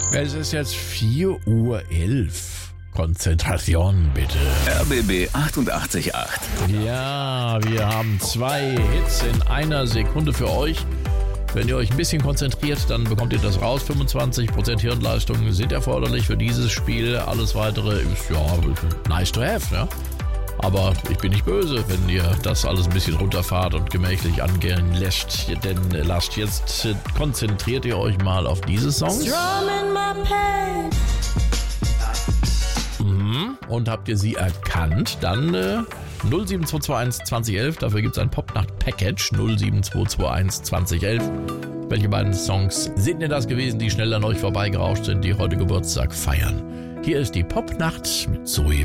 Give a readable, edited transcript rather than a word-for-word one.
Es ist jetzt 4:11 Uhr. Konzentration bitte. RBB 88.8. Ja, wir haben 2 Hits in einer Sekunde für euch. Wenn ihr euch ein bisschen konzentriert, dann bekommt ihr das raus. 25% Hirnleistung sind erforderlich für dieses Spiel. Alles weitere ist ja nice to have, ja. Aber ich bin nicht böse, wenn ihr das alles ein bisschen runterfahrt und gemächlich angehen lässt. Denn jetzt konzentriert ihr euch mal auf diese Songs. Und habt ihr sie erkannt, dann 07221 2011, dafür gibt es ein Popnacht-Package 07221 2011. Welche beiden Songs sind denn das gewesen, die schnell an euch vorbeigerauscht sind, die heute Geburtstag feiern? Hier ist die Popnacht mit Zoe